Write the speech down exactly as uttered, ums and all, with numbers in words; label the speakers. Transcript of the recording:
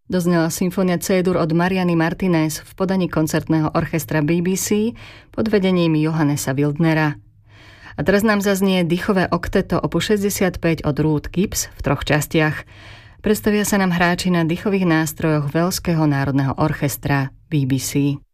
Speaker 1: Doznela symfónia C-dur od Mariany Martinez v podaní koncertného orchestra bé bé cé pod vedením Johannesa Wildnera. A teraz nám zaznie dýchové okteto opus šesťdesiatpäť od Ruth Gibbs v troch častiach. Predstavia sa nám hráči na dýchových nástrojoch Waleského národného orchestra bé bé cé.